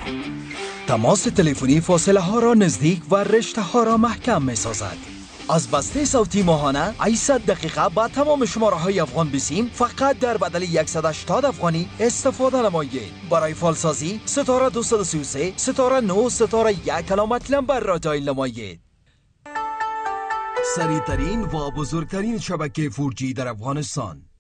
تماس تلفنی فاصله ها را نزدیک و رشته ها را محکم می سازد. از بسته صوتی ماهانه 800 دقیقه با تمام شماره های افغان بسیم فقط در بدل 180 افغانی استفاده نمایید. برای فالسازی ستاره 233 ستاره 9 ستاره 1 علامت لمبر را دایل نمایید. سریعترین و بزرگترین شبکه 4G در افغانستان.